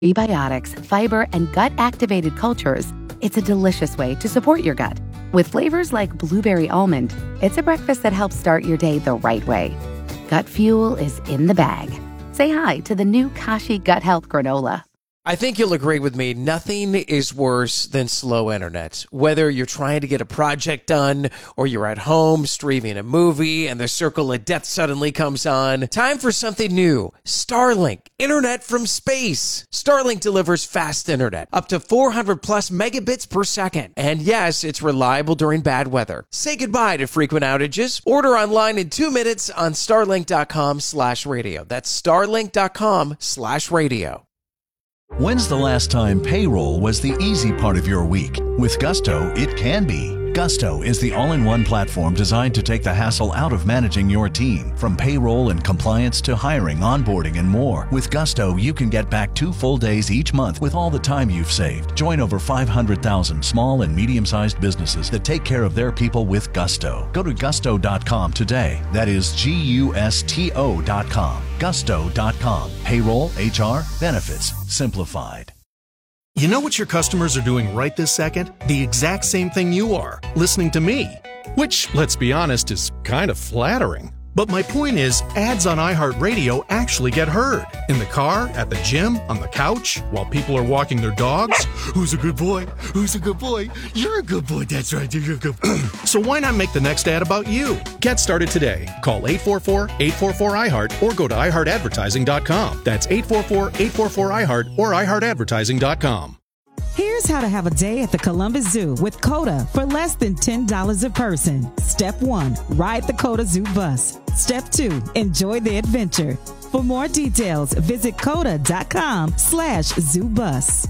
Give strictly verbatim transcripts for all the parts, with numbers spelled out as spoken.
Prebiotics, fiber, and gut-activated cultures, it's a delicious way to support your gut. With flavors like blueberry almond, it's a breakfast that helps start your day the right way. Gut Fuel is in the bag. Say hi to the new Kashi Gut Health Granola. I think you'll agree with me. Nothing is worse than slow internet. Whether you're trying to get a project done or you're at home streaming a movie and the circle of death suddenly comes on. Time for something new. Starlink. Internet from space. Starlink delivers fast internet. Up to four hundred plus megabits per second. And yes, it's reliable during bad weather. Say goodbye to frequent outages. Order online in two minutes on starlink.com slash radio. That's starlink.com slash radio. When's the last time payroll was the easy part of your week? With Gusto, it can be. Gusto is the all-in-one platform designed to take the hassle out of managing your team. From payroll and compliance to hiring, onboarding, and more. With Gusto, you can get back two full days each month with all the time you've saved. Join over five hundred thousand small and medium-sized businesses that take care of their people with Gusto. Go to gusto dot com today. That is G U S T O dot com. gusto dot com. Payroll, H R, benefits, simplified. You know what your customers are doing right this second? The exact same thing you are, listening to me. Which, let's be honest, is kind of flattering. But my point is, ads on iHeartRadio actually get heard. In the car, at the gym, on the couch, while people are walking their dogs. Who's a good boy? Who's a good boy? You're a good boy. That's right. You're a good boy. So why not make the next ad about you? Get started today. Call eight four four, eight four four, I heart or go to i heart advertising dot com. That's eight four four, eight four four, I heart or i heart advertising dot com. Here's how to have a day at the Columbus Zoo with COTA for less than ten dollars a person. Step one, ride the COTA Zoo bus. Step two, enjoy the adventure. For more details, visit coda dot com slash zoo bus.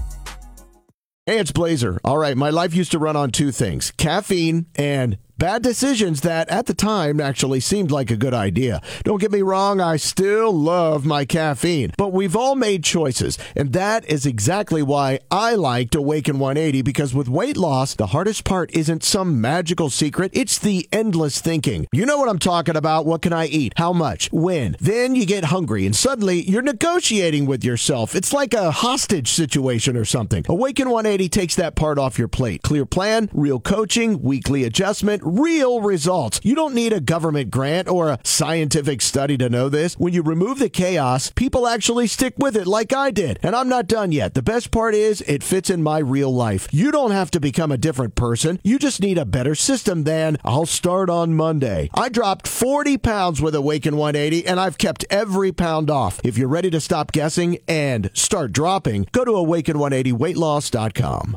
Hey, it's Blazer. All right, my life used to run on two things, caffeine and bad decisions that at the time actually seemed like a good idea. Don't get me wrong, I still love my caffeine, but we've all made choices, and that is exactly why I liked Awaken one eighty, because with weight loss, the hardest part isn't some magical secret, it's the endless thinking. You know what I'm talking about. What can I eat? How much? When? Then you get hungry, and suddenly you're negotiating with yourself. It's like a hostage situation or something. Awaken one eighty takes that part off your plate. Clear plan, real coaching, weekly adjustment, real results. You don't need a government grant or a scientific study to know this. When you remove the chaos, people actually stick with it like I did. And I'm not done yet. The best part is it fits in my real life. You don't have to become a different person. You just need a better system than I'll start on Monday. I dropped forty pounds with Awaken one eighty, and I've kept every pound off. If you're ready to stop guessing and start dropping, go to awaken one eighty weight loss dot com.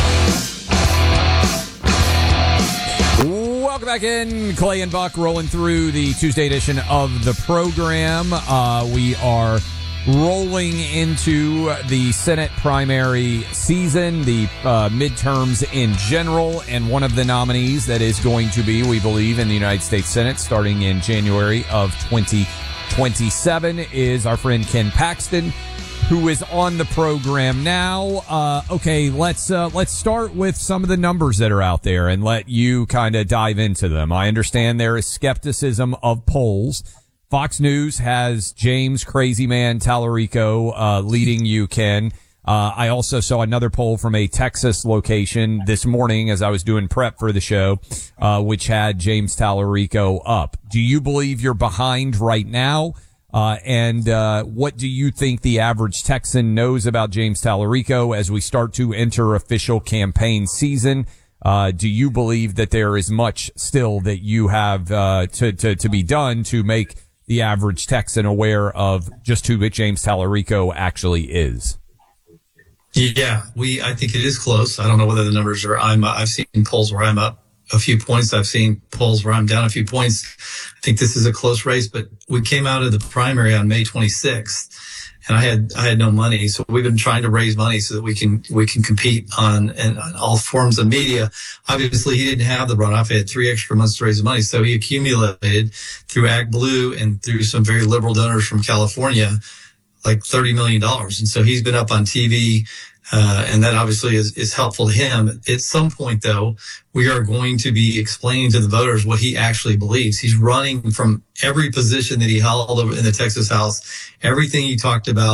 Welcome back in. Clay and Buck rolling through the Tuesday edition of the program. Uh, we are rolling into the Senate primary season, the uh, midterms in general, and one of the nominees that is going to be, we believe, in the United States Senate starting in January of twenty twenty-seven is our friend Ken Paxton, who is on the program now. Uh, okay, let's uh, let's start with some of the numbers that are out there and let you kind of dive into them. I understand there is skepticism of polls. Fox News has James Crazy Man Tallarico uh, leading you, Ken. Uh, I also saw another poll from a Texas location this morning as I was doing prep for the show, uh, which had James Tallarico up. Do you believe you're behind right now? Uh, and, uh, what do you think the average Texan knows about James Tallarico as we start to enter official campaign season? Uh, do you believe that there is much still that you have, uh, to, to, to be done to make the average Texan aware of just who James Tallarico actually is? Yeah, we, I think it is close. I don't know whether the numbers are, I'm, I've seen polls where I'm up a few points. I've seen polls where I'm down a few points. I think this is a close race, but we came out of the primary on May twenty-sixth and I had, I had no money. So we've been trying to raise money so that we can, we can compete on, and on all forms of media. Obviously he didn't have the runoff. He had three extra months to raise the money. So he accumulated through AgBlue and through some very liberal donors from California, like thirty million dollars. And so he's been up on T V. Uh, and that obviously is, is helpful to him. At some point, though, we are going to be explaining to the voters what he actually believes. He's running from every position that he held over in the Texas House. Everything he talked about,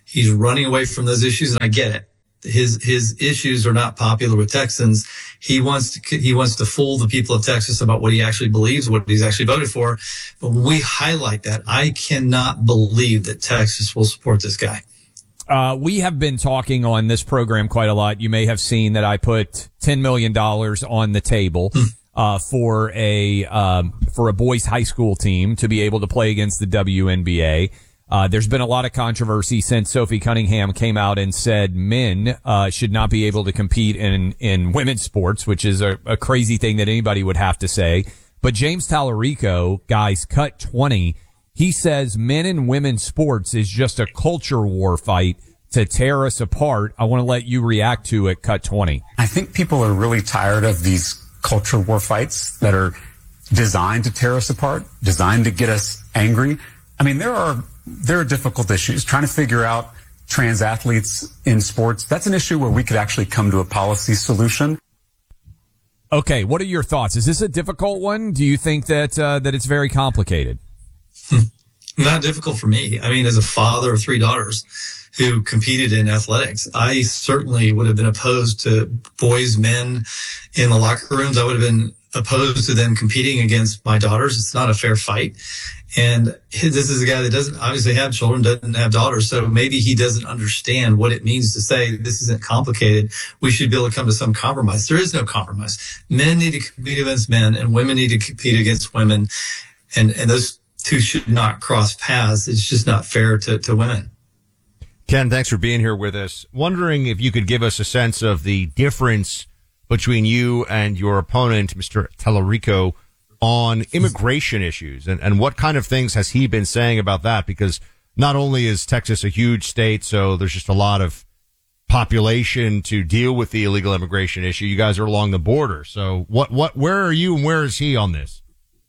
He's running away from those issues, and I get it. His his issues are not popular with Texans. He wants to he wants to fool the people of Texas about what he actually believes, what he's actually voted for. But when we highlight that, I cannot believe that Texas will support this guy. Uh, we have been talking on this program quite a lot. You may have seen that I put ten million dollars on the table uh, for a um, for a boys high school team to be able to play against the W N B A. Uh, there's been a lot of controversy since Sophie Cunningham came out and said men, uh, should not be able to compete in, in women's sports, which is a, a crazy thing that anybody would have to say. But James Tallarico, guys, cut twenty. He says men and women's sports is just a culture war fight to tear us apart. I want to let you react to it, cut twenty. I think people are really tired of these culture war fights that are designed to tear us apart, designed to get us angry. I mean, there are There are difficult issues. Trying to figure out trans athletes in sports, that's an issue where we could actually come to a policy solution. Okay, what are your thoughts? Is this a difficult one? Do you think that uh, that it's very complicated? Not difficult for me. I mean, as a father of three daughters who competed in athletics, I certainly would have been opposed to boys, men in the locker rooms. I would have been opposed to them competing against my daughters. It's not a fair fight. And this is a guy that doesn't obviously have children, doesn't have daughters. So maybe he doesn't understand what it means to say this isn't complicated. We should be able to come to some compromise. There is no compromise. Men need to compete against men and women need to compete against women. And, and those two should not cross paths. It's just not fair to, to women. Ken, thanks for being here with us. Wondering if you could give us a sense of the difference between you and your opponent, Mister Tallarico, on immigration issues, and, and what kind of things has he been saying about that? Because not only is Texas a huge state, so there's just a lot of population to deal with the illegal immigration issue. You guys are along the border. So what, what, where are you and where is he on this?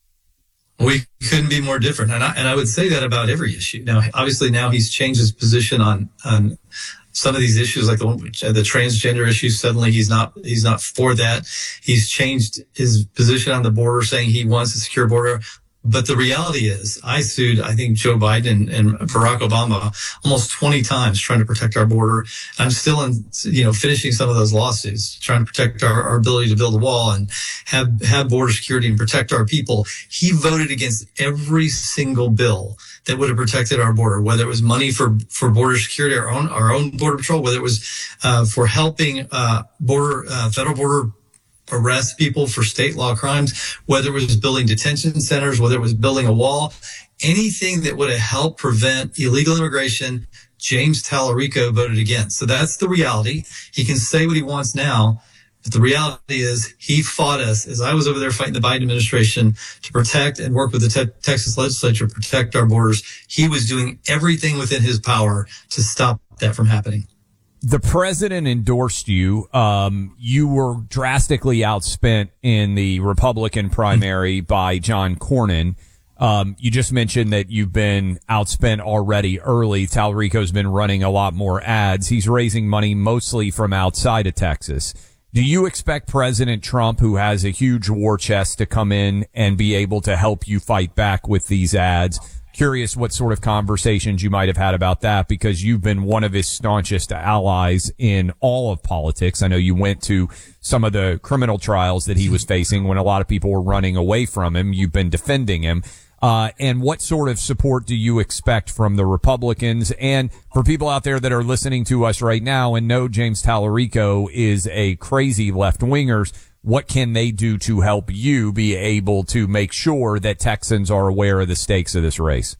We couldn't be more different. And I, and I would say that about every issue. Now, obviously now he's changed his position on, on some of these issues, like the one, the transgender issue. Suddenly he's not, he's not for that. He's changed his position on the border, saying he wants a secure border. But the reality is, I sued, I think, Joe Biden and Barack Obama almost twenty times trying to protect our border. I'm still in, you know, finishing some of those lawsuits, trying to protect our, our ability to build a wall and have, have border security and protect our people. He voted against every single bill that would have protected our border, whether it was money for, for border security, our own, our own border patrol, whether it was, uh, for helping, uh, border, uh, federal border arrest people for state law crimes, whether it was building detention centers, whether it was building a wall, anything that would have helped prevent illegal immigration, James Tallarico voted against. So that's the reality. He can say what he wants now, but the reality is he fought us as I was over there fighting the Biden administration to protect and work with the te- Texas legislature to protect our borders. He was doing everything within his power to stop that from happening. The president endorsed you. Um, you were drastically outspent in the Republican primary by John Cornyn. Um, you just mentioned that you've been outspent already early. Tallarico's been running a lot more ads. He's raising money mostly from outside of Texas. Do you expect President Trump, who has a huge war chest, to come in and be able to help you fight back with these ads? Curious what sort of conversations you might have had about that, because you've been one of his staunchest allies in all of politics. I know you went to some of the criminal trials that he was facing when a lot of people were running away from him. You've been defending him. Uh, and what sort of support do you expect from the Republicans? And for people out there that are listening to us right now and know James Tallarico is a crazy left-wingers, what can they do to help you be able to make sure that Texans are aware of the stakes of this race?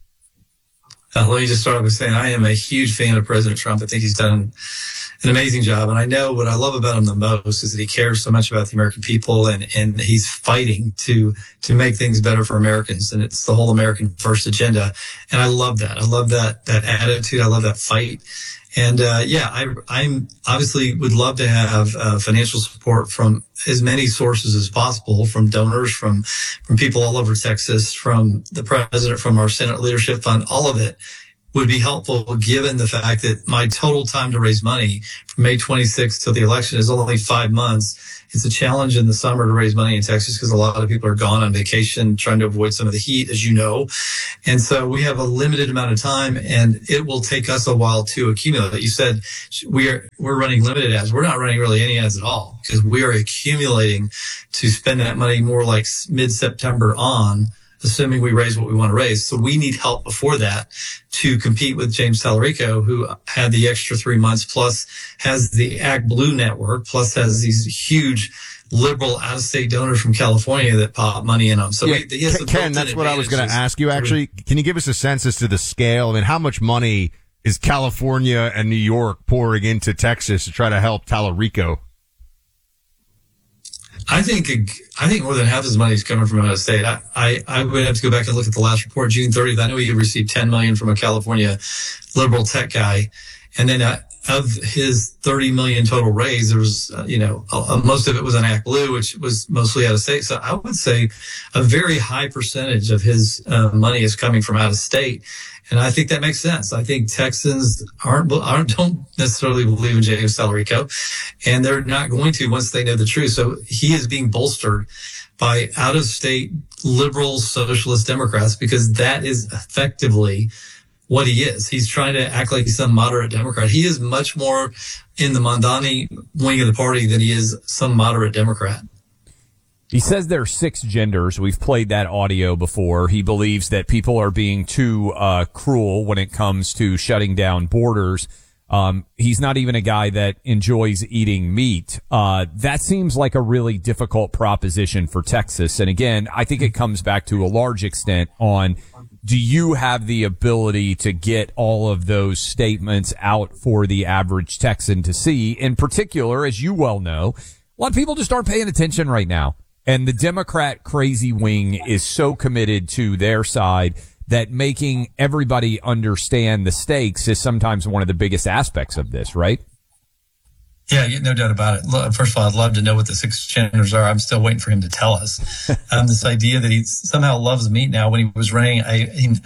Uh, let me just start by saying I am a huge fan of President Trump. I think he's done an amazing job. And I know what I love about him the most is that he cares so much about the American people, and, and he's fighting to, to make things better for Americans. And it's the whole American first agenda. And I love that. I love that, that attitude. I love that fight. And, uh, yeah, I, I'm obviously would love to have, uh, financial support from as many sources as possible, from donors, from, from people all over Texas, from the president, from our Senate Leadership Fund, all of it. would be helpful given the fact that my total time to raise money from May twenty-sixth till the election is only five months. It's a challenge in the summer to raise money in Texas because a lot of people are gone on vacation trying to avoid some of the heat, as you know. And so we have a limited amount of time, and it will take us a while to accumulate. You said we are, we're running limited ads. We're not running really any ads at all because we are accumulating to spend that money more like mid-September on, assuming we raise what we want to raise. So we need help before that to compete with James Tallarico, who had the extra three months, plus has the ActBlue network, plus has these huge liberal out-of-state donors from California that pop money in them. So yeah, we, he has Ken, that's what I was going to ask you, actually. Can you give us a sense as to the scale? I mean, how much money is California and New York pouring into Texas to try to help Tallarico? I think I think more than half his money is coming from out of state. I, I, I would have to go back and look at the last report, June thirtieth. I know he received ten million dollars from a California liberal tech guy, and then uh, of his thirty million dollars total raise, there was uh, you know uh, most of it was on ActBlue, which was mostly out of state. So I would say a very high percentage of his uh, money is coming from out of state. And I think that makes sense. I think Texans aren't, aren't don't necessarily believe in James Tallarico, and they're not going to once they know the truth. So he is being bolstered by out-of-state liberal socialist Democrats because that is effectively what he is. He's trying to act like he's some moderate Democrat. He is much more in the Mamdani wing of the party than he is some moderate Democrat. He says there are six genders. We've played that audio before. He believes that people are being too uh cruel when it comes to shutting down borders. Um he's not even a guy that enjoys eating meat. Uh that seems like a really difficult proposition for Texas. And again, I think it comes back to a large extent on, do you have the ability to get all of those statements out for the average Texan to see? In particular, as you well know, a lot of people just aren't paying attention right now. And the Democrat crazy wing is so committed to their side that making everybody understand the stakes is sometimes one of the biggest aspects of this, right? Yeah, no doubt about it. First of all, I'd love to know what the six genders are. I'm still waiting for him to tell us. Um, this idea that he somehow loves meat now, when he was running a,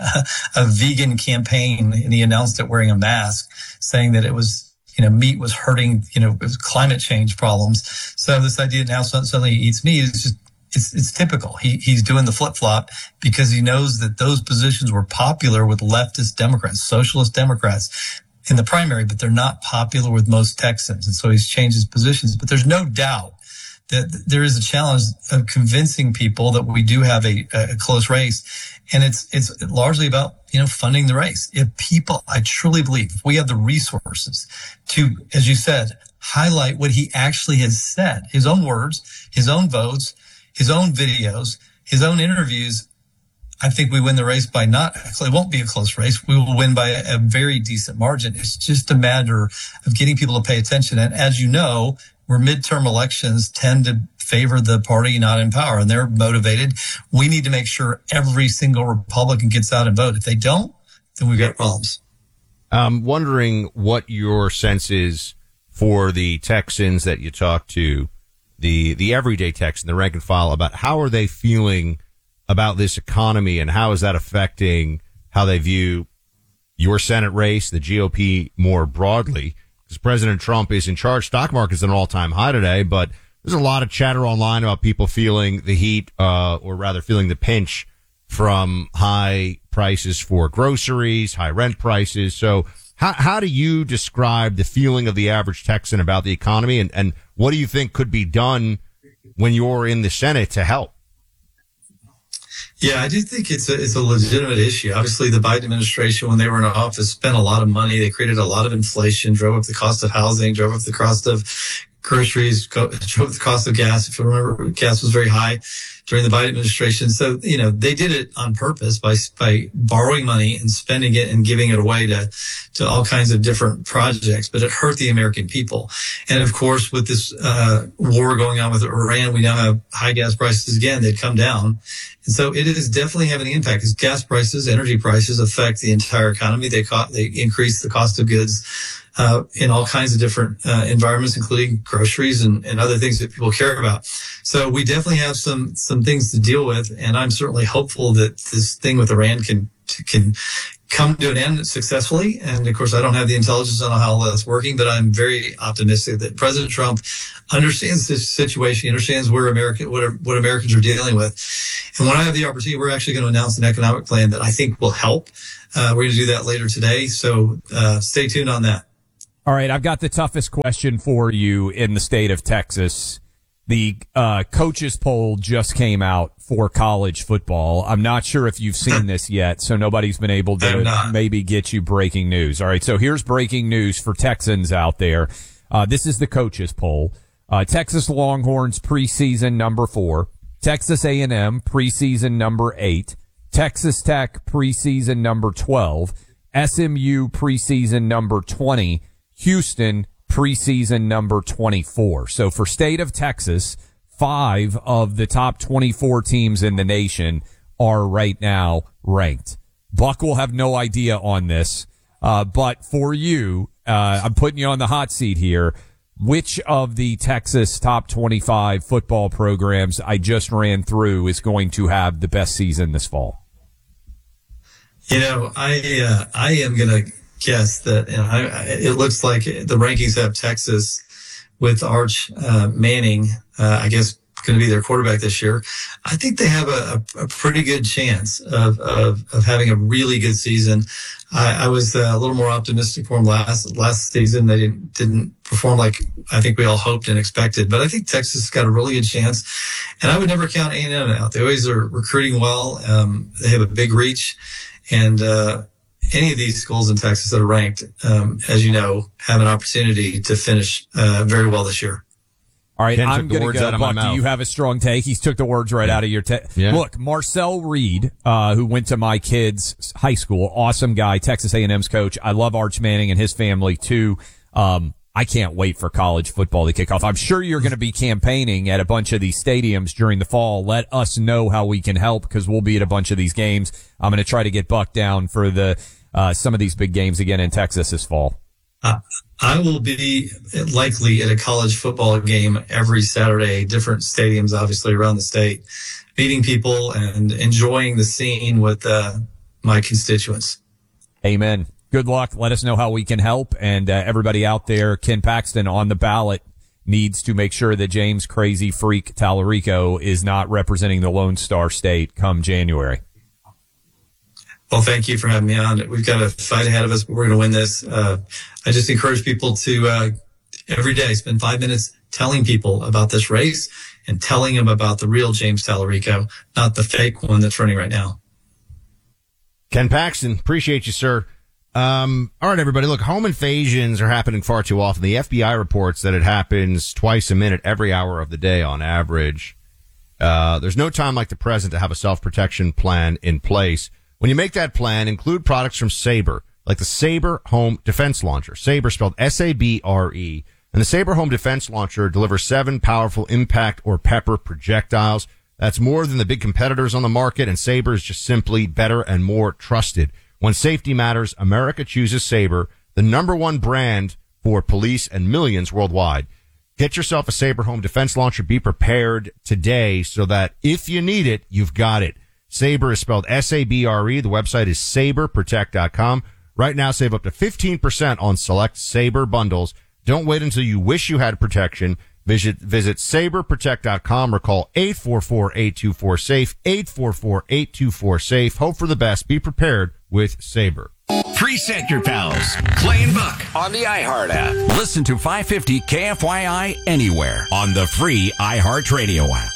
a vegan campaign and he announced it wearing a mask, saying that it was, you know, meat was hurting, you know, it was climate change problems. So this idea now suddenly he eats meat is just, it's, it's typical. He, he's doing the flip flop because he knows that those positions were popular with leftist Democrats, socialist Democrats in the primary, but they're not popular with most Texans. And so he's changed his positions. But there's no doubt that there is a challenge of convincing people that we do have a, a close race. And it's, it's largely about, you know, funding the race. If people, I truly believe, if we have the resources to, as you said, highlight what he actually has said, his own words, his own votes, his own videos, his own interviews, I think we win the race by not, it won't be a close race. We will win by a, a very decent margin. It's just a matter of getting people to pay attention. And as you know, where midterm elections tend to favor the party not in power, and they're motivated. We need to make sure every single Republican gets out and vote. If they don't, then we've got problems. I'm wondering what your sense is for the Texans that you talk to, the the everyday Texan, the rank and file, about how are they feeling about this economy and how is that affecting how they view your Senate race, the G O P more broadly? Because President Trump is in charge. Stock market's at an all-time high today, but there's a lot of chatter online about people feeling the heat, uh, or rather feeling the pinch from high prices for groceries, high rent prices. So how, how do you describe the feeling of the average Texan about the economy, and, and what do you think could be done when you're in the Senate to help? Yeah, I do think it's a, it's a legitimate issue. Obviously, the Biden administration, when they were in office, spent a lot of money. They created a lot of inflation, drove up the cost of housing, drove up the cost of groceries, drove up the cost of gas. If you remember, gas was very high during the Biden administration. So, you know, they did it on purpose by, by borrowing money and spending it and giving it away to, to all kinds of different projects, but it hurt the American people. And of course, with this, uh, war going on with Iran, we now have high gas prices again. They'd come down. And so it is definitely having an impact because gas prices, energy prices affect the entire economy. They co- they increase the cost of goods, uh, in all kinds of different, uh, environments, including groceries and, and other things that people care about. So we definitely have some, some things to deal with. And I'm certainly hopeful that this thing with Iran can, can come to an end successfully. And of course, I don't have the intelligence on how that's working, but I'm very optimistic that President Trump understands this situation. He understands where America, what, what Americans are dealing with. And when I have the opportunity, we're actually going to announce an economic plan that I think will help. Uh, we're going to do that later today. So uh, stay tuned on that. All right. I've got the toughest question for you in the state of Texas. The uh, coaches poll just came out for college football. I'm not sure if you've seen this yet, so nobody's been able to maybe get you breaking news. All right, so here's breaking news for Texans out there. Uh, this is the coaches poll. Uh, Texas Longhorns preseason number four. Texas A and M preseason number eight. Texas Tech preseason number twelve. S M U preseason number twenty. Houston preseason number twenty-four. So for state of Texas, five of the top twenty-four teams in the nation are right now ranked. Buck will have no idea on this, uh, but for you, uh, I'm putting you on the hot seat here. Which of the Texas top twenty-five football programs I just ran through is going to have the best season this fall? You know, I uh, I am going to guess that, you know, I, it looks like the rankings have Texas with Arch uh, Manning, uh, I guess, going to be their quarterback this year. I think they have a, a, a pretty good chance of, of, of having a really good season. I, I was uh, a little more optimistic for them last, last season. They didn't, didn't perform like I think we all hoped and expected, but I think Texas has got a really good chance. And I would never count A and M out. They always are recruiting well. Um, they have a big reach, and, uh, any of these schools in Texas that are ranked, um, as you know, have an opportunity to finish uh, very well this year. All right, I'm going to go. Buck, do you have a strong take? He took the words right yeah. out of your take. Yeah. Look, Marcel Reed, uh, who went to my kids' high school, awesome guy, Texas A and M's coach. I love Arch Manning and his family too. Um, I can't wait for college football to kick off. I'm sure you're going to be campaigning at a bunch of these stadiums during the fall. Let us know how we can help, because we'll be at a bunch of these games. I'm going to try to get Buck down for the uh, some of these big games again in Texas this fall. Uh, I will be likely at a college football game every Saturday, different stadiums, obviously, around the state, meeting people and enjoying the scene with uh, my constituents. Amen. Good luck. Let us know how we can help. And uh, everybody out there, Ken Paxton on the ballot needs to make sure that James Crazy Freak Tallarico is not representing the Lone Star State come January. Well, thank you for having me on. We've got a fight ahead of us, but we're going to win this. Uh, I just encourage people to uh, every day spend five minutes telling people about this race and telling them about the real James Tallarico, not the fake one that's running right now. Ken Paxton, appreciate you, sir. Um, all right, everybody. Look, home invasions are happening far too often. The F B I reports that it happens twice a minute, every hour of the day on average. Uh, there's no time like the present to have a self-protection plan in place. When you make that plan, include products from Sabre, like the Sabre Home Defense Launcher. Sabre spelled S A B R E. And the Sabre Home Defense Launcher delivers seven powerful impact or pepper projectiles. That's more than the big competitors on the market, and Sabre is just simply better and more trusted. When safety matters, America chooses Sabre, the number one brand for police and millions worldwide. Get yourself a Sabre Home Defense Launcher. Be prepared today so that if you need it, you've got it. Sabre is spelled S A B R E. The website is sabre protect dot com. Right now, save up to fifteen percent on select Sabre bundles. Don't wait until you wish you had protection. Visit, visit sabre protect dot com or call eight four four, eight two four, SAFE, eight four four, eight two four, SAFE. Hope for the best. Be prepared with Sabre. Preset your pals. Clay and Buck on the iHeart app. Listen to five fifty K F Y I anywhere on the free iHeart Radio app.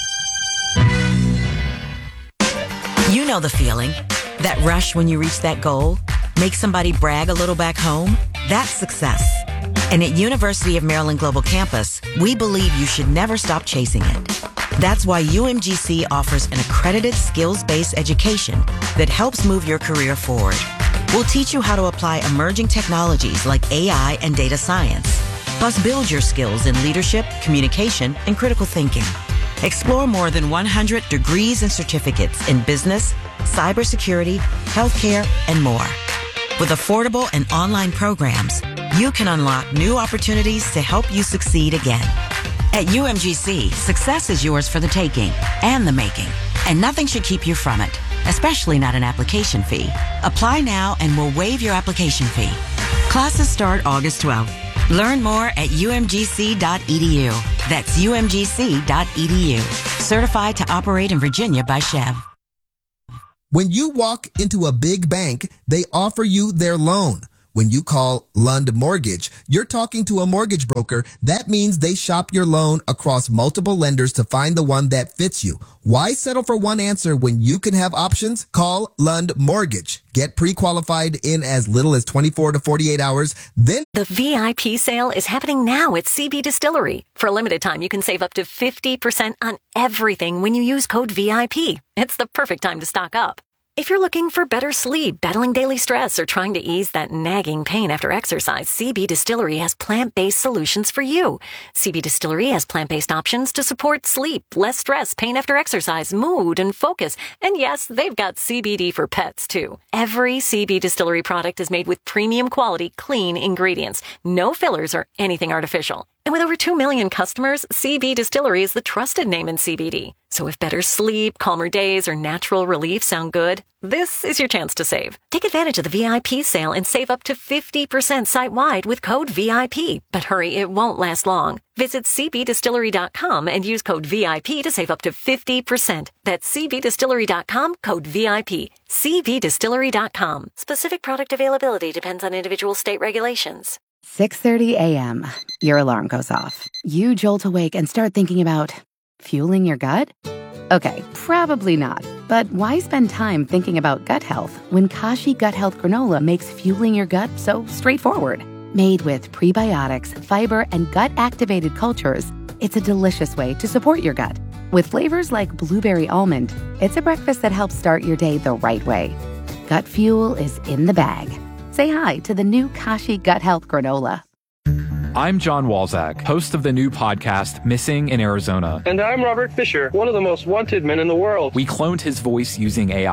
You know the feeling. That rush when you reach that goal. Make somebody brag a little back home. That's success. And at University of Maryland Global Campus, we believe you should never stop chasing it. That's why U M G C offers an accredited skills-based education that helps move your career forward. We'll teach you how to apply emerging technologies like A I and data science, plus build your skills in leadership, communication, and critical thinking. Explore more than one hundred degrees and certificates in business, cybersecurity, healthcare, and more. With affordable and online programs, you can unlock new opportunities to help you succeed again. At U M G C, success is yours for the taking and the making, and nothing should keep you from it. especially not an application fee. Apply now and we'll waive your application fee. Classes start August twelfth. Learn more at U M G C dot E D U. That's U M G C dot E D U. Certified to operate in Virginia by Chev. When you walk into a big bank, they offer you their loan. When you call Lund Mortgage, you're talking to a mortgage broker. That means they shop your loan across multiple lenders to find the one that fits you. Why settle for one answer when you can have options? Call Lund Mortgage. Get pre-qualified in as little as twenty-four to forty-eight hours. Then the V I P sale is happening now at C B Distillery. For a limited time, you can save up to fifty percent on everything when you use code V I P. It's the perfect time to stock up. If you're looking for better sleep, battling daily stress, or trying to ease that nagging pain after exercise, C B Distillery has plant-based solutions for you. C B Distillery has plant-based options to support sleep, less stress, pain after exercise, mood, and focus. And yes, they've got C B D for pets, too. Every C B Distillery product is made with premium quality, clean ingredients. No fillers or anything artificial. And with over two million customers, C B Distillery is the trusted name in C B D. So if better sleep, calmer days, or natural relief sound good, this is your chance to save. Take advantage of the V I P sale and save up to fifty percent site-wide with code V I P. But hurry, it won't last long. Visit C B distillery dot com and use code V I P to save up to fifty percent. That's C B distillery dot com, code V I P. C B distillery dot com. Specific product availability depends on individual state regulations. six thirty a.m. Your alarm goes off. You jolt awake and start thinking about fueling your gut? Okay, probably not. But why spend time thinking about gut health when Kashi Gut Health Granola makes fueling your gut so straightforward? Made with prebiotics, fiber, and gut-activated cultures, it's a delicious way to support your gut. With flavors like blueberry almond, it's a breakfast that helps start your day the right way. Gut fuel is in the bag. Say hi to the new Kashi Gut Health Granola. I'm John Walzak, host of the new podcast, Missing in Arizona. And I'm Robert Fisher, one of the most wanted men in the world. We cloned his voice using A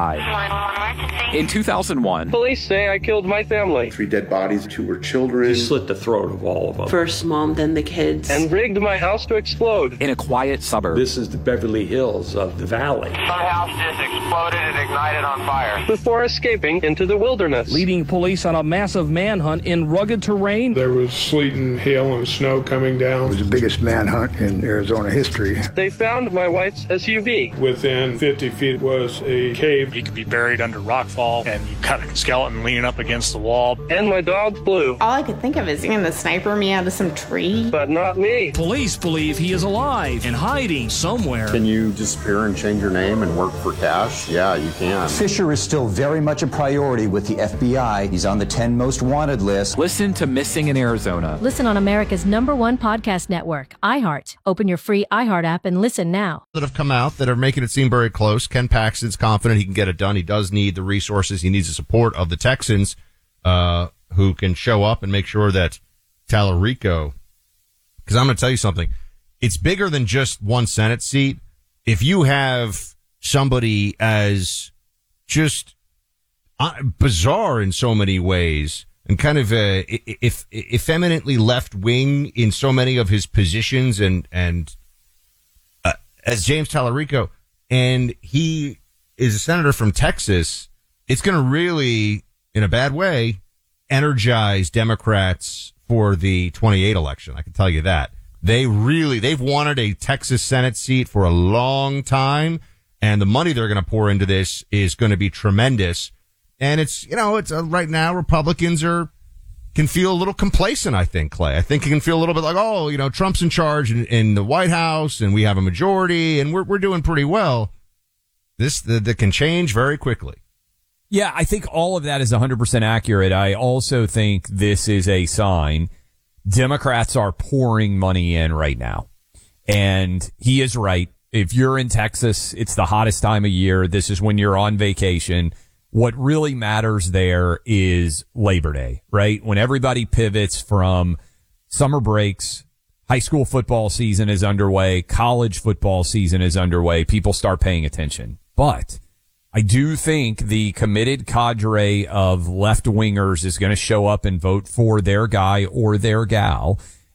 I. In two thousand one, police say I killed my family. Three dead bodies, two were children. He slit the throat of all of them. First mom, then the kids. And rigged my house to explode. In a quiet suburb. This is the Beverly Hills of the valley. Some house just exploded and ignited on fire. Before escaping into the wilderness. Leading police on a massive manhunt in rugged terrain. There was sleet and hail and snow coming down. It was the biggest manhunt in Arizona history. They found my wife's S U V. Within fifty feet was a cave. He could be buried under rockfall, and you cut a skeleton leaning up against the wall. And my dog Blue. All I could think of is getting the sniper me out of some tree. But not me. Police believe he is alive and hiding somewhere. Can you disappear and change your name and work for cash? Yeah, you can. Fisher is still very much a priority with the F B I. He's on the ten most wanted list. Listen to Missing in Arizona. Listen on America's number one podcast network, iHeart. Open your free iHeart app and listen now. That have come out that are making it seem very close. Ken Paxton's confident he can get it done. He does need the resources. He needs the support of the Texans, uh, who can show up and make sure that Tallarico, because I'm going to tell you something. It's bigger than just one Senate seat. If you have somebody as just uh, bizarre in so many ways and kind of uh, if, effeminately left wing in so many of his positions, and and uh, as James Tallarico, and he is a senator from Texas, it's going to really, in a bad way, energize Democrats for the twenty-eight election. I can tell you that. They really, they've wanted a Texas Senate seat for a long time, and the money they're going to pour into this is going to be tremendous. And it's, you know, it's uh, right now Republicans are, can feel a little complacent, I think, Clay. I think you can feel a little bit like, oh, you know, Trump's in charge in, in the White House and we have a majority and we're, we're doing pretty well. This, that can change very quickly. Yeah, I think all of that is one hundred percent accurate. I also think this is a sign Democrats are pouring money in right now. And he is right. If you're in Texas, it's the hottest time of year. This is when you're on vacation. What really matters there is Labor Day, right? When everybody pivots from summer breaks, high school football season is underway, college football season is underway, people start paying attention. But I do think the committed cadre of left-wingers is going to show up and vote for their guy or their gal.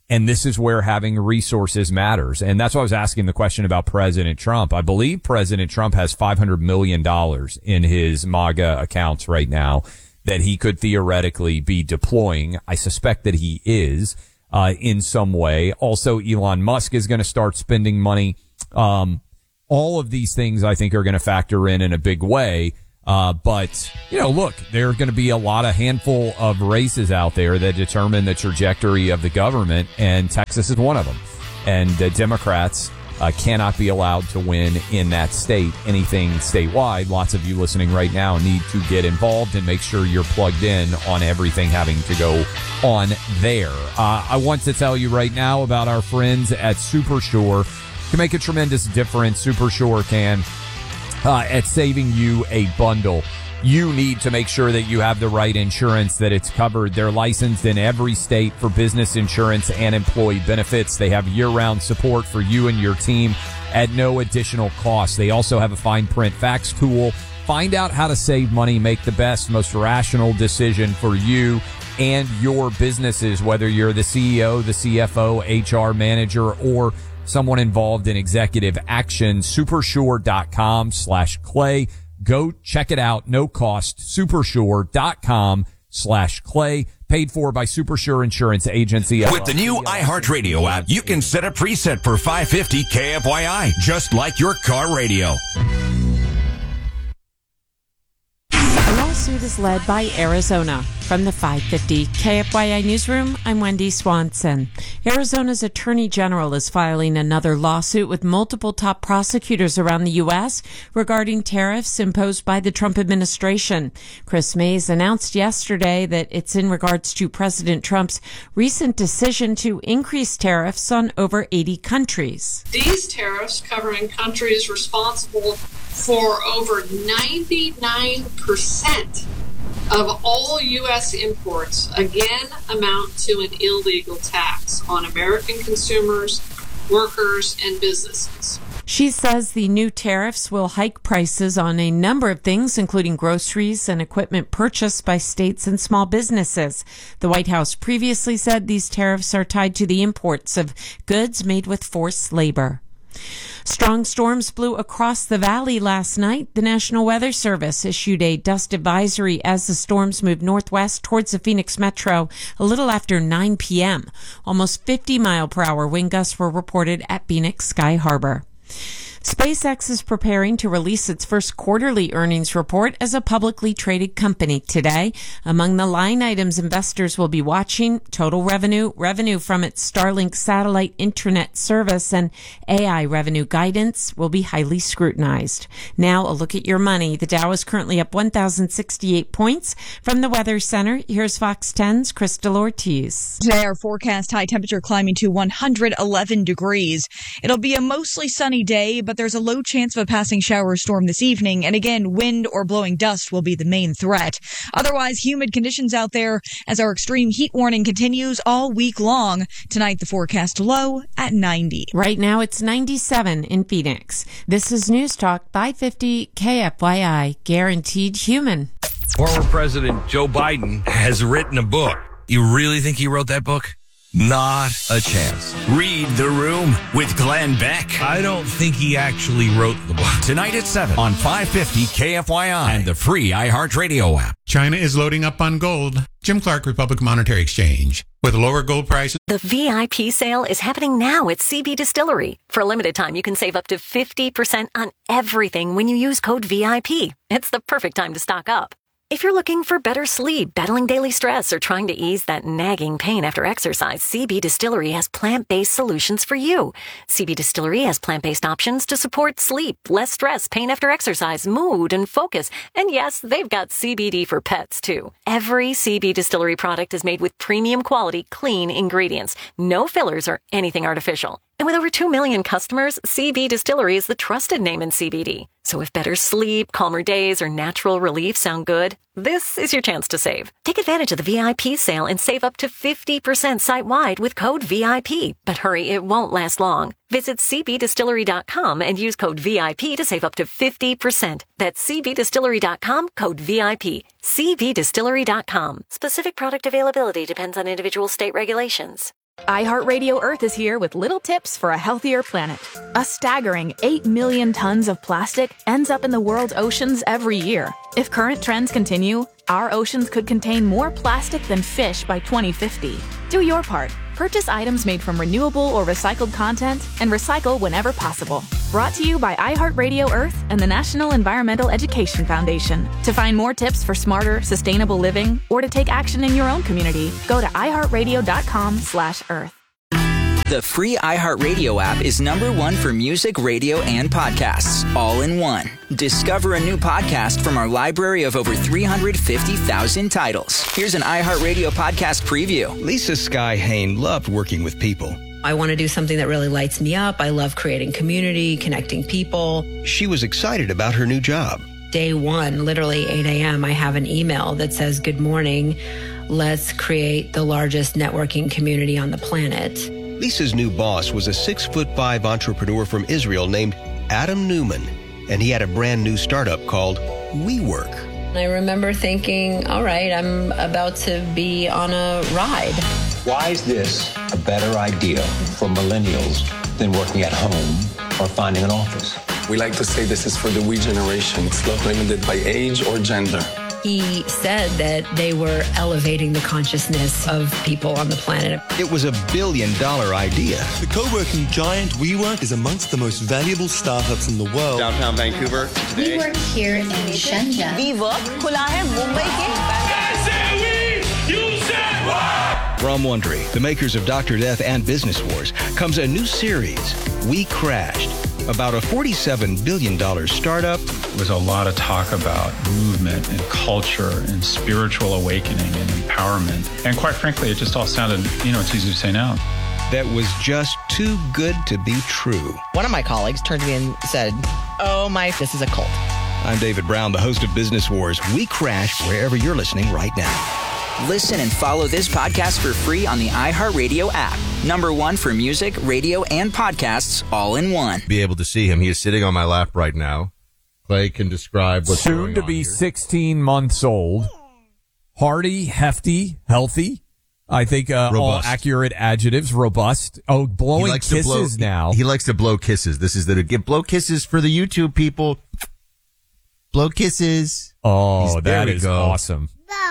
And this is where having resources matters. And that's why I was asking the question about President Trump. I believe President Trump has five hundred million dollars in his MAGA accounts right now that he could theoretically be deploying. I suspect that he is, uh, in some way. Also, Elon Musk is going to start spending money. Um, all of these things I think are going to factor in in a big way. Uh, but, you know, look, there are going to be a lot of handful of races out there that determine the trajectory of the government, and Texas is one of them. And uh, Democrats uh, cannot be allowed to win in that state, anything statewide. Lots of you listening right now need to get involved and make sure you're plugged in on everything having to go on there. Uh, I want to tell you right now about our friends at Supersure. Can make a tremendous difference. Supersure can. Uh, at saving you a bundle. You need to make sure that you have the right insurance, that it's covered. They're licensed in every state for business insurance and employee benefits. They have year-round support for you and your team at no additional cost. They also have a fine print fax tool. Find out how to save money, make the best, most rational decision for you and your businesses, whether you're the C E O, the C F O, H R manager, or someone involved in executive action. Supersure.com slash Clay. Go check it out. No cost. Supersure.com slash Clay. Paid for by Supersure Insurance Agency. With the new iHeartRadio app, you can set a preset for five fifty K F Y I, just like your car radio. The lawsuit is led by Arizona. From the five fifty K F Y I Newsroom, I'm Wendy Swanson. Arizona's Attorney General is filing another lawsuit with multiple top prosecutors around the U S regarding tariffs imposed by the Trump administration. Chris Mays announced yesterday that it's in regards to President Trump's recent decision to increase tariffs on over eighty countries. These tariffs covering countries responsible for over ninety-nine percent of all U S imports, again, amount to an illegal tax on American consumers, workers, and businesses. She says the new tariffs will hike prices on a number of things, including groceries and equipment purchased by states and small businesses. The White House previously said these tariffs are tied to the imports of goods made with forced labor. Strong storms blew across the valley last night. The National Weather Service issued a dust advisory as the storms moved northwest towards the Phoenix metro a little after nine p.m. Almost fifty mile per hour wind gusts were reported at Phoenix Sky Harbor. SpaceX is preparing to release its first quarterly earnings report as a publicly traded company today. Among the line items investors will be watching, total revenue, revenue from its Starlink satellite internet service, and A I revenue guidance will be highly scrutinized. Now a look at your money. The Dow is currently up one thousand sixty-eight points. From the Weather Center, here's Fox ten's Crystal Ortiz. Today our forecast high temperature climbing to one hundred eleven degrees. It'll be a mostly sunny day, but there's a low chance of a passing shower or storm this evening. And again, wind or blowing dust will be the main threat. Otherwise, humid conditions out there as our extreme heat warning continues all week long. Tonight, the forecast low at ninety. Right now, it's ninety-seven in Phoenix. This is News Talk five fifty K F Y I, guaranteed human. Former President Joe Biden has written a book. You really think he wrote that book? Not a chance. Read The Room with Glenn Beck. I don't think he actually wrote the book. Tonight at seven on five fifty K F Y I and the free iHeartRadio app. China is loading up on gold. Jim Clark, Republic Monetary Exchange. With lower gold prices. The V I P sale is happening now at C B Distillery. For a limited time, you can save up to fifty percent on everything when you use code V I P. It's the perfect time to stock up. If you're looking for better sleep, battling daily stress, or trying to ease that nagging pain after exercise, C B Distillery has plant-based solutions for you. C B Distillery has plant-based options to support sleep, less stress, pain after exercise, mood, and focus. And yes, they've got C B D for pets, too. Every C B Distillery product is made with premium quality, clean ingredients. No fillers or anything artificial. And with over two million customers, C B Distillery is the trusted name in C B D. So if better sleep, calmer days, or natural relief sound good, this is your chance to save. Take advantage of the V I P sale and save up to fifty percent site-wide with code V I P. But hurry, it won't last long. Visit C B distillery dot com and use code V I P to save up to fifty percent. That's C B distillery dot com, code V I P. C B distillery dot com. Specific product availability depends on individual state regulations. iHeartRadio Earth is here with little tips for a healthier planet. A staggering eight million tons of plastic ends up in the world's oceans every year. If current trends continue, our oceans could contain more plastic than fish by twenty fifty. Do your part. Purchase items made from renewable or recycled content and recycle whenever possible. Brought to you by iHeartRadio Earth and the National Environmental Education Foundation. To find more tips for smarter, sustainable living or to take action in your own community, go to iHeartRadio.com slash Earth. The free iHeartRadio app is number one for music, radio, and podcasts, all in one. Discover a new podcast from our library of over three hundred fifty thousand titles. Here's an iHeartRadio podcast preview. Lisa Sky Hain loved working with people. I want to do something that really lights me up. I love creating community, connecting people. She was excited about her new job. Day one, literally eight a.m., I have an email that says, "Good morning. Let's create the largest networking community on the planet." Lisa's new boss was a six foot five entrepreneur from Israel named Adam Newman, and he had a brand new startup called WeWork. I remember thinking, all right, I'm about to be on a ride. Why is this a better idea for millennials than working at home or finding an office? We like to say this is for the we generation. It's not limited by age or gender. He said that they were elevating the consciousness of people on the planet. It was a billion dollar idea. The co-working giant WeWork is amongst the most valuable startups in the world. Downtown Vancouver today. We work here in Shenzhen. WeWork खुला है मुंबई के. From Wondery, the makers of Doctor Death and Business Wars, comes a new series, We Crashed, about a forty-seven billion dollars startup. There was a lot of talk about movement and culture and spiritual awakening and empowerment. And quite frankly, it just all sounded, you know, it's easy to say now. That was just too good to be true. One of my colleagues turned to me and said, "Oh my, this is a cult." I'm David Brown, the host of Business Wars. We Crashed wherever you're listening right now. Listen and follow this podcast for free on the iHeartRadio app. Number one for music, radio, and podcasts, all in one. Be able to see him. He is sitting on my lap right now. Clay can describe what's soon going to on be here. sixteen months old. Hardy, hefty, healthy. I think uh, all accurate adjectives. Robust. Oh, blowing kisses blow, now. He, he likes to blow kisses. This is the give blow kisses for the YouTube people. Blow kisses. Oh, He's, that is go. awesome.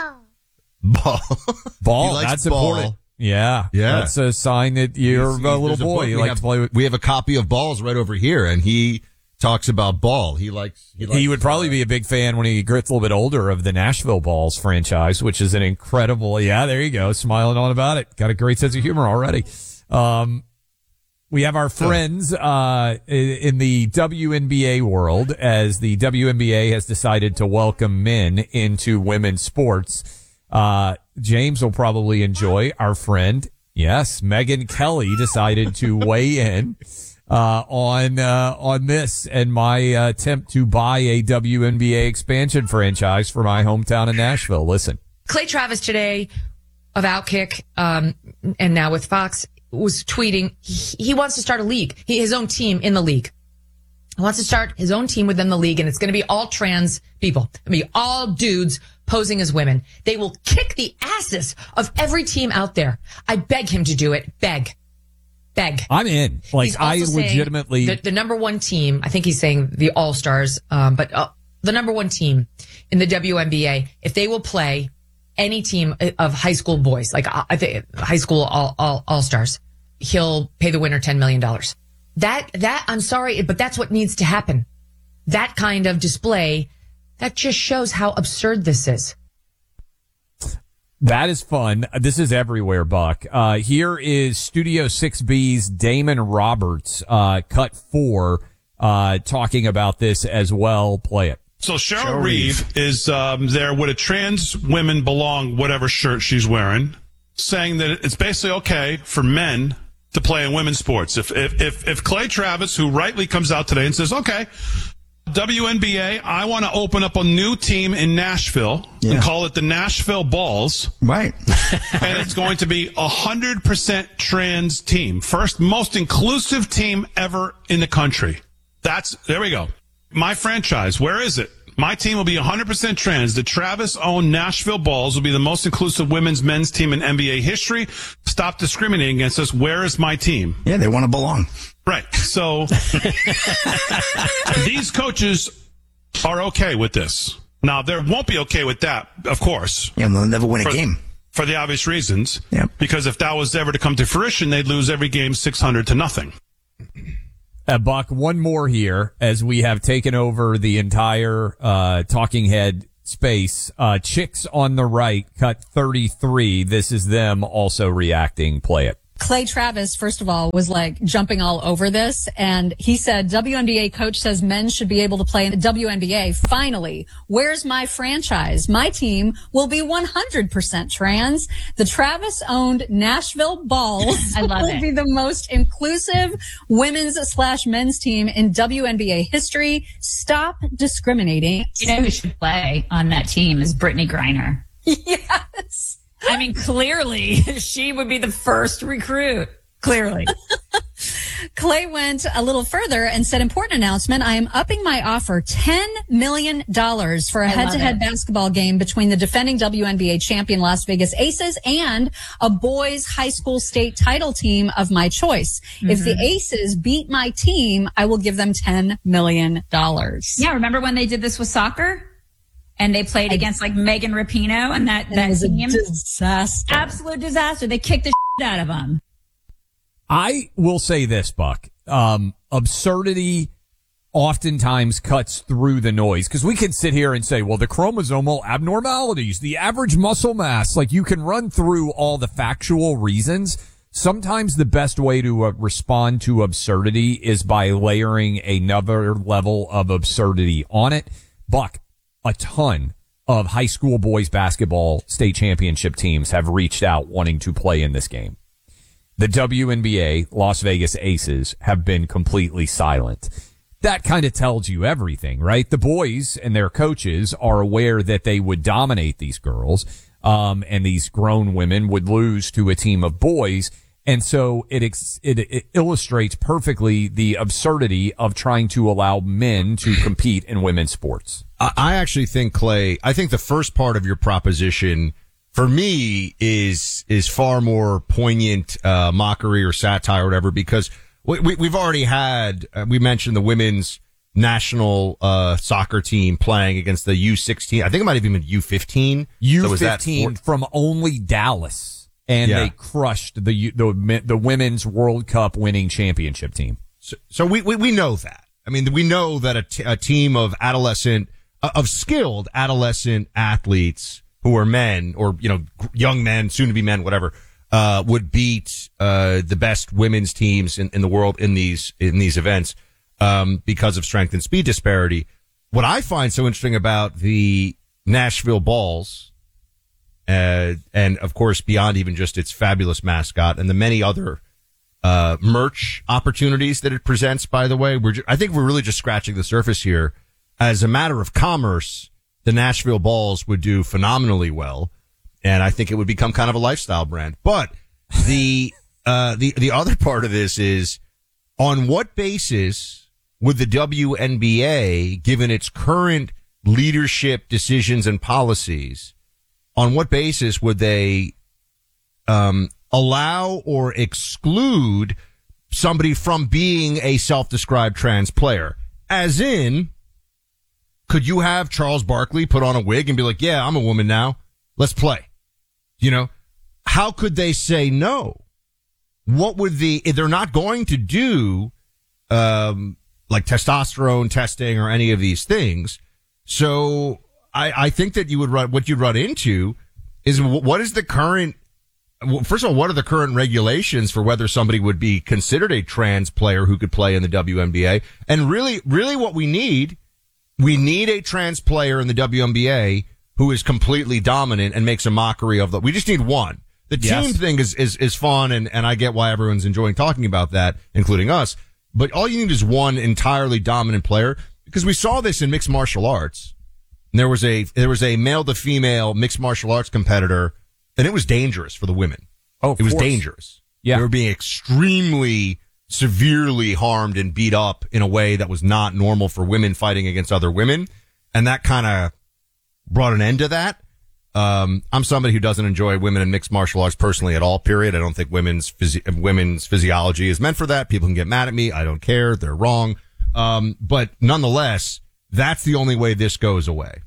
Ball. Ball. He likes That's ball. important. Yeah. Yeah. That's a sign that you're He's- a little there's boy. book You we like have, to play with. We have a copy of Balls right over here, and he talks about ball. He likes. He, likes, He would probably be a big fan when he gets a little bit older of the Nashville Balls franchise, which is an incredible. Yeah, there you go. Smiling on about it. Got a great sense of humor already. Um, we have our friends, uh, in the W N B A world, as the W N B A has decided to welcome men into women's sports. Uh, James will probably enjoy our friend. Yes, Megyn Kelly decided to weigh in, uh, on, uh, on this and my uh, attempt to buy a W N B A expansion franchise for my hometown in Nashville. Listen. Clay Travis today of Outkick, um, and now with Fox was tweeting he, he wants to start a league, he, his own team in the league. He wants to start his own team within the league, and it's going to be all trans people. It's going to be all dudes posing as women. They will kick the asses of every team out there. I beg him to do it. Beg. Beg. I'm in. Like, He's also I saying legitimately. The, the number one team, I think he's saying the All-Stars, um, but uh, the number one team in the W N B A, if they will play any team of high school boys, like uh, I think high school all, all, All-Stars, he'll pay the winner ten million dollars. That, that, I'm sorry, but that's what needs to happen. That kind of display, that just shows how absurd this is. That is fun. This is everywhere, Buck. Uh, here is Studio six B's Damon Roberts, uh, cut four, uh, talking about this as well. Play it. So Cheryl, Cheryl Reeve, Reeve is um, there with a trans women belong whatever shirt she's wearing, saying that it's basically okay for men to play in women's sports. If if if, if Clay Travis, who rightly comes out today and says, okay, W N B A, I want to open up a new team in Nashville yeah. and call it the Nashville Balls. Right. And it's going to be a one hundred percent trans team. First most inclusive team ever in the country. That's, there we go. My franchise, where is it? My team will be one hundred percent trans. The Travis-owned Nashville Balls will be the most inclusive women's men's team in N B A history. Stop discriminating against us. Where is my team? Yeah, they want to belong. Right. So these coaches are okay with this. Now, they won't be okay with that, of course. Yeah, they'll never win a for, game. For the obvious reasons. Yep. Because if that was ever to come to fruition, they'd lose every game six hundred to nothing. Uh, Buck, one more here as we have taken over the entire uh, Talking Head space. Uh, Chicks on the Right cut thirty-three. This is them also reacting. Play it. Clay Travis, first of all, was like jumping all over this. And he said, W N B A coach says men should be able to play in the W N B A. Finally, where's my franchise? My team will be one hundred percent trans. The Travis owned Nashville Balls I love will it. be the most inclusive women's slash men's team in W N B A history. Stop discriminating. You know who should play on that team is Brittany Griner. Yes. I mean, clearly, she would be the first recruit. Clearly. Clay went a little further and said, important announcement, I am upping my offer ten million dollars for a I love head-to-head it. basketball game between the defending W N B A champion Las Vegas Aces and a boys high school state title team of my choice. Mm-hmm. If the Aces beat my team, I will give them ten million dollars. Yeah, remember when they did this with soccer? And they played against like Megan Rapinoe and that, And that it was a team. disaster. Absolute disaster. They kicked the shit out of them. I will say this, Buck. Um, absurdity oftentimes cuts through the noise because we can sit here and say, well, the chromosomal abnormalities, the average muscle mass, like you can run through all the factual reasons. Sometimes the best way to uh, respond to absurdity is by layering another level of absurdity on it. Buck, a ton of high school boys basketball state championship teams have reached out wanting to play in this game. The W N B A Las Vegas Aces have been completely silent. That kind of tells you everything, right? The boys and their coaches are aware that they would dominate these girls, um, and these grown women would lose to a team of boys. And so it, ex- it it illustrates perfectly the absurdity of trying to allow men to compete in women's sports. I actually think, Clay, I think the first part of your proposition for me is is far more poignant uh, mockery or satire or whatever, because we, we, we've already had, uh, we mentioned the women's national uh, soccer team playing against the U sixteen. I think it might have even been U fifteen. U fifteen so from only Dallas, and Yeah. they crushed the the the women's World Cup winning championship team. So, so we, we we know that. I mean, we know that a, t- a team of adolescent, uh, of skilled adolescent athletes who are men or, you know, young men, soon to be men, whatever, uh, would beat, uh, the best women's teams in, in the world in these, in these events, um, because of strength and speed disparity. What I find so interesting about the Nashville Balls, uh, and of course, beyond even just its fabulous mascot and the many other Uh, merch opportunities that it presents, by the way. We're, ju- I think we're really just scratching the surface here. As a matter of commerce, the Nashville Balls would do phenomenally well. And I think it would become kind of a lifestyle brand. But the, uh, the, the other part of this is on what basis would the W N B A, given its current leadership decisions and policies, on what basis would they, um, allow or exclude somebody from being a self-described trans player? As in, could you have Charles Barkley put on a wig and be like, yeah, I'm a woman now. Let's play. You know, how could they say no? What would the, if they're not going to do, um, like testosterone testing or any of these things. So I, I think that you would run, what you'd run into is what is the current, well, first of all, what are the current regulations for whether somebody would be considered a trans player who could play in the W N B A? And really, really what we need, we need a trans player in the W N B A who is completely dominant and makes a mockery of the, we just need one. The team Yes. thing is, is, is fun, and, and I get why everyone's enjoying talking about that, including us. But all you need is one entirely dominant player, because we saw this in mixed martial arts. And there was a, there was a male to female mixed martial arts competitor, and it was dangerous for the women. Oh, it was course. dangerous. Yeah. They were being extremely severely harmed and beat up in a way that was not normal for women fighting against other women. and that kind of brought an end to that. Um, I'm somebody who doesn't enjoy women in mixed martial arts personally at all, period. I don't think women's physi- women's physiology is meant for that. People can get mad at me. I don't care. They're wrong. Um, but nonetheless, that's the only way this goes away.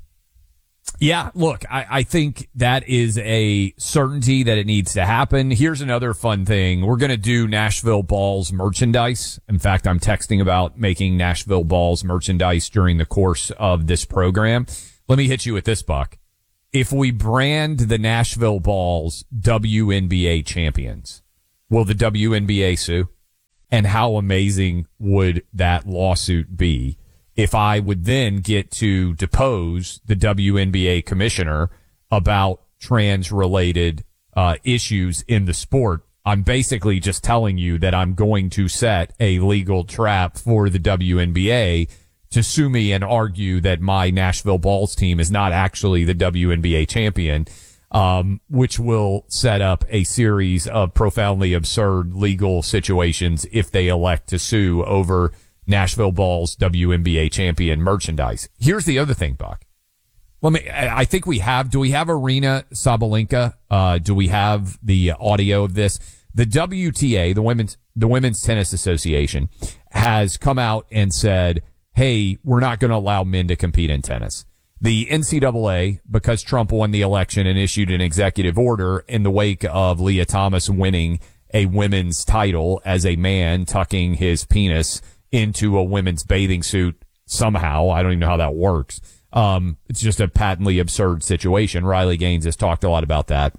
Yeah, look, I, I think that is a certainty that it needs to happen. Here's another fun thing. We're going to do Nashville Balls merchandise. In fact, I'm texting about making Nashville Balls merchandise during the course of this program. Let me hit you with this, Buck. If we brand the Nashville Balls W N B A champions, will the W N B A sue? And how amazing would that lawsuit be if I would then get to depose the W N B A commissioner about trans-related uh, issues in the sport? I'm basically just telling you that I'm going to set a legal trap for the W N B A to sue me and argue that my Nashville Balls team is not actually the W N B A champion, um, which will set up a series of profoundly absurd legal situations if they elect to sue over Nashville Balls W N B A champion merchandise. Here's the other thing, Buck. Let me, I think we have, do we have Aryna Sabalenka? Uh, do we have the audio of this? The W T A, the Women's, the Women's Tennis Association, has come out and said, hey, we're not going to allow men to compete in tennis. The N C double A, because Trump won the election and issued an executive order in the wake of Leah Thomas winning a women's title as a man tucking his penis into a women's bathing suit somehow. I don't even know how that works. Um, it's just a patently absurd situation. Riley Gaines has talked a lot about that.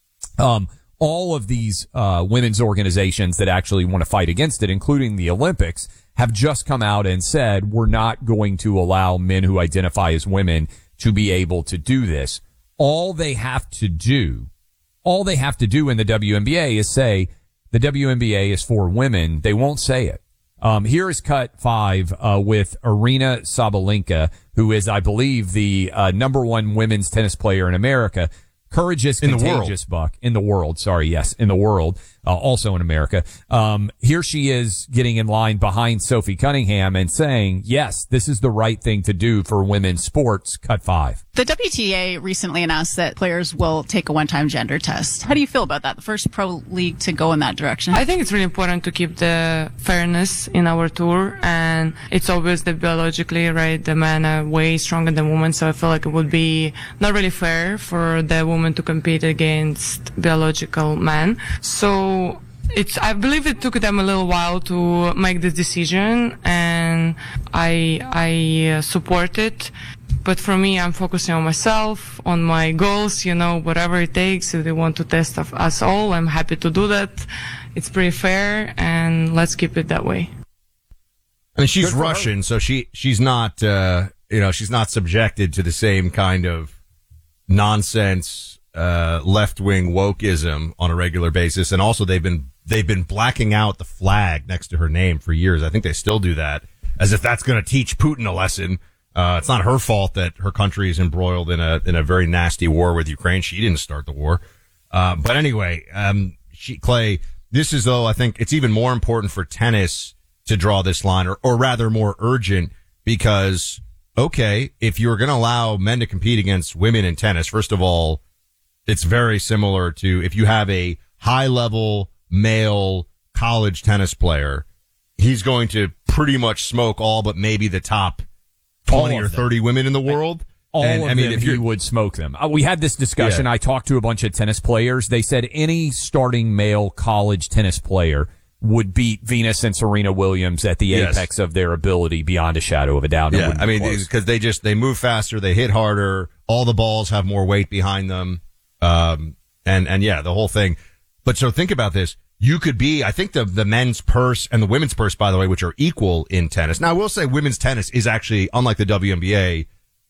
Um, all of these, uh, women's organizations that actually want to fight against it, including the Olympics, have just come out and said, we're not going to allow men who identify as women to be able to do this. All they have to do, all they have to do in the W N B A is say the W N B A is for women. They won't say it. Um, here is cut five, uh, with Aryna Sabalenka, who is, I believe, the, uh, number one women's tennis player in America. Courage is contagious, Buck. In the world. Sorry. Yes. In the world. Uh, also in America. Um, here she is getting in line behind Sophie Cunningham and saying, yes, this is the right thing to do for women's sports. Cut five. The W T A recently announced that players will take a one-time gender test. How do you feel about that? The first pro league to go in that direction. I think it's really important to keep the fairness in our tour, and it's obvious that biologically, right, the men are way stronger than women, so I feel like it would be not really fair for the women to compete against biological men. So it's, I believe it took them a little while to make this decision, and I, I uh, support it. But for me, I'm focusing on myself, on my goals, you know, whatever it takes. If they want to test of us all, I'm happy to do that. It's pretty fair, and let's keep it that way. I mean, she's Russian, so she, she's not, uh, you know, she's not subjected to the same kind of nonsense, uh, left-wing wokeism on a regular basis. And also they've been, they've been blacking out the flag next to her name for years. I think they still do that, as if that's going to teach Putin a lesson. Uh, it's not her fault that her country is embroiled in a, in a very nasty war with Ukraine. She didn't start the war. Uh, but anyway, um, she, Clay, this is though, I think it's even more important for tennis to draw this line, or, or rather more urgent, because, okay, if you're going to allow men to compete against women in tennis, first of all, it's very similar to if you have a high level male college tennis player, he's going to pretty much smoke all but maybe the top twenty or thirty women in the world. All and, of I mean, them, if he you would smoke them. Uh, we had this discussion. Yeah. I talked to a bunch of tennis players. They said any starting male college tennis player would beat Venus and Serena Williams at the Yes. apex of their ability, beyond a shadow of a doubt. It Yeah, wouldn't I be mean, close. because they just, they move faster, they hit harder, all the balls have more weight behind them. Um, and, and yeah, the whole thing. But so think about this. You could be, I think the, the men's purse and the women's purse, by the way, which are equal in tennis. Now, I will say women's tennis is actually, unlike the W N B A,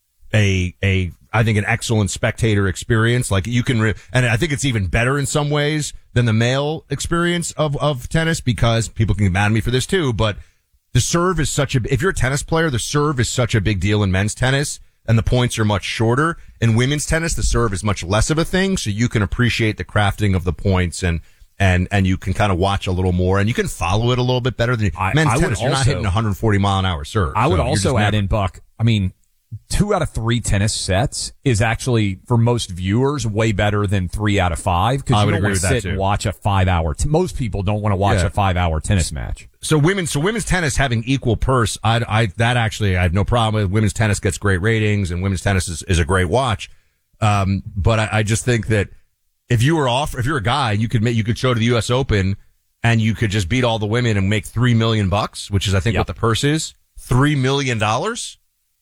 a, a, I think an excellent spectator experience. Like you can, re- and I think it's even better in some ways than the male experience of, of tennis, because people can get mad at me for this too, but the serve is such a, if you're a tennis player, the serve is such a big deal in men's tennis, and the points are much shorter. In women's tennis, the serve is much less of a thing, so you can appreciate the crafting of the points, and, and, and you can kind of watch a little more, and you can follow it a little bit better than I, men's I tennis. would You're also, not hitting one hundred forty mile an hour serve. I would so also you're just add never, in, Buck, I mean, two out of three tennis sets is actually, for most viewers, way better than three out of five. Because you don't want to sit and watch a five hour. T- most people don't want to watch yeah. a five hour tennis match. So women, so women's tennis having equal purse, I, I, that actually I have no problem with. Women's tennis gets great ratings, and women's tennis is, is a great watch. Um, but I, I just think that if you were off, if you're a guy, you could make, you could show to the U S Open, and you could just beat all the women and make three million bucks, which is I think yep. what the purse is, three million dollars.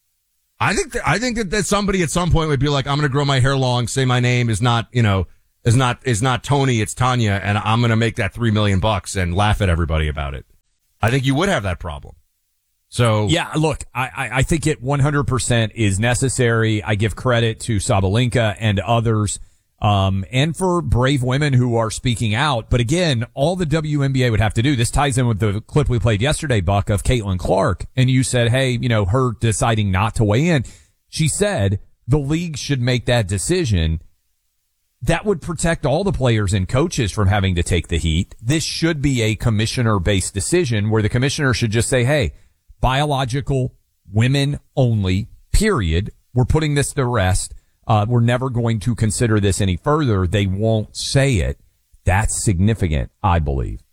I think that, I think that, that somebody at some point would be like, I'm going to grow my hair long, say my name is not, you know, is not, is not Tony, it's Tanya, and I'm going to make that three million bucks and laugh at everybody about it. I think you would have that problem. So yeah, look, I, I, I think it one hundred percent is necessary. I give credit to Sabalenka and others, um, and for brave women who are speaking out. But again, all the W N B A would have to do, this ties in with the clip we played yesterday, Buck, of Caitlin Clark. And you said, hey, you know, her deciding not to weigh in. She said the league should make that decision. That would protect all the players and coaches from having to take the heat. This should be a commissioner-based decision where the commissioner should just say, hey, biological, women only, period. We're putting this to rest. Uh, we're never going to consider this any further. They won't say it. That's significant, I believe.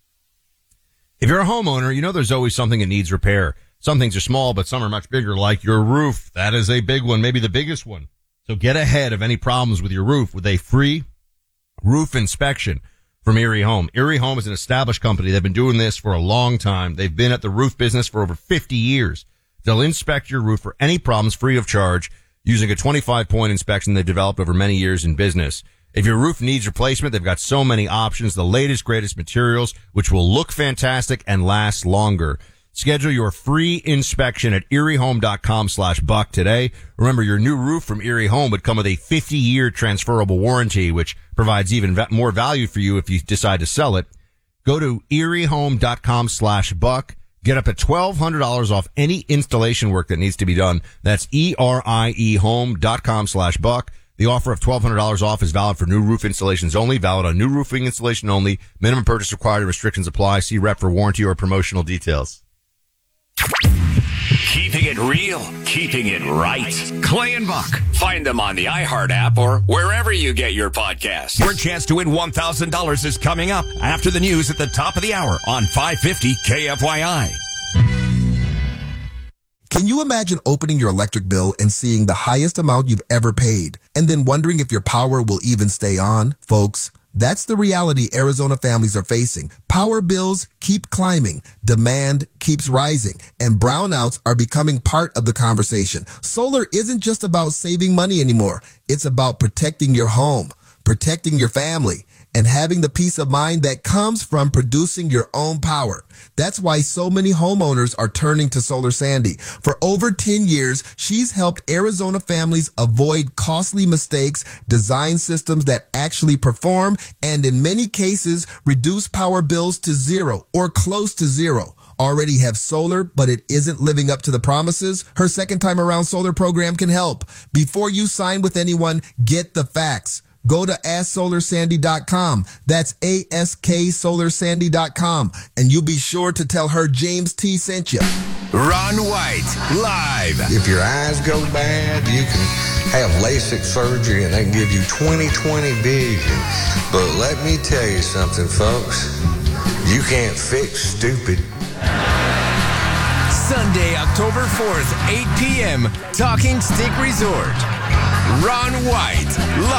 If you're a homeowner, you know there's always something that needs repair. Some things are small, but some are much bigger, like your roof. That is a big one, maybe the biggest one. So get ahead of any problems with your roof with a free roof inspection from Erie Home. Erie Home is an established company. They've been doing this for a long time. They've been at the roof business for over fifty years. They'll inspect your roof for any problems free of charge using a twenty-five point inspection they developed over many years in business. If your roof needs replacement, they've got so many options, the latest, greatest materials, which will look fantastic and last longer. Schedule your free inspection at erie home dot com slash buck today. Remember, your new roof from Erie Home would come with a fifty year transferable warranty, which provides even more value for you if you decide to sell it. Go to erie home dot com slash buck. Get up to twelve hundred dollars off any installation work that needs to be done. That's E R I E home dot com slash buck. The offer of twelve hundred dollars off is valid for new roof installations only, valid on new roofing installation only. Minimum purchase required, restrictions apply. See rep for warranty or promotional details. Keeping it real, keeping it right. Clay and Buck. Find them on the iHeart app or wherever you get your podcasts. Your chance to win one thousand dollars is coming up after the news at the top of the hour on five fifty K F Y I. Can you imagine opening your electric bill and seeing the highest amount you've ever paid and then wondering if your power will even stay on? Folks, that's the reality Arizona families are facing. Power bills keep climbing, demand keeps rising, and brownouts are becoming part of the conversation. Solar isn't just about saving money anymore. It's about protecting your home, protecting your family, and having the peace of mind that comes from producing your own power. That's why so many homeowners are turning to Solar Sandy. For over ten years, she's helped Arizona families avoid costly mistakes, design systems that actually perform, and in many cases, reduce power bills to zero or close to zero. Already have solar, but it isn't living up to the promises? Her second time around solar program can help. Before you sign with anyone, get the facts. Go to ask solar sandy dot com. That's A S K solar sandy dot com. And you'll be sure to tell her James T sent you. Ron White, live. If your eyes go bad, you can have LASIK surgery and they can give you twenty twenty vision. But let me tell you something, folks. You can't fix stupid. Sunday, October fourth, eight p.m., Talking Stick Resort. Ron White,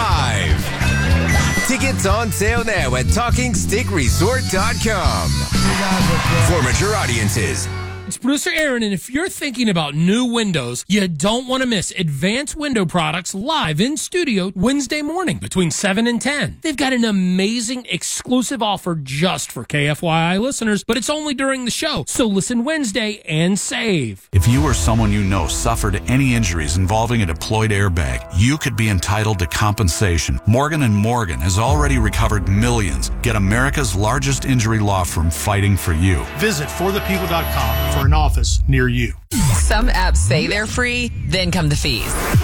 live. Tickets on sale now at talking stick resort dot com. For mature audiences. It's producer Aaron, and if you're thinking about new windows, you don't want to miss Advanced Window Products live in studio Wednesday morning between seven and ten. They've got an amazing exclusive offer just for K F Y I listeners, but it's only during the show, so listen Wednesday and save. If you or someone you know suffered any injuries involving a deployed airbag, you could be entitled to compensation. Morgan and Morgan has already recovered millions. Get America's largest injury law firm fighting for you. Visit for the people dot com for an office near you. Some apps say they're free, then come the fees.